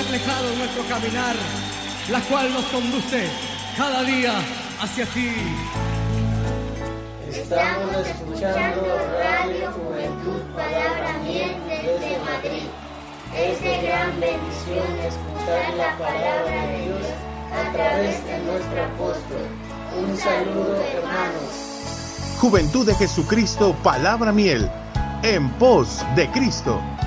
reflejado en nuestro caminar, la cual nos conduce cada día hacia ti. Estamos escuchando Radio Juventud Palabra Miel desde Madrid. Es de gran bendición escuchar la palabra de Dios a través de nuestro apóstol. Un saludo, hermanos. Juventud de Jesucristo, Palabra Miel, en pos de Cristo.